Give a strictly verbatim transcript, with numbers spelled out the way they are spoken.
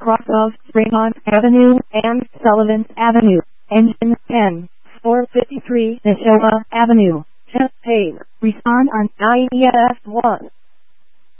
cross of Fremont Avenue and Sullivan Avenue. Engine ten four fifty-three Neshoba Avenue. Test page. Respond on I E F one.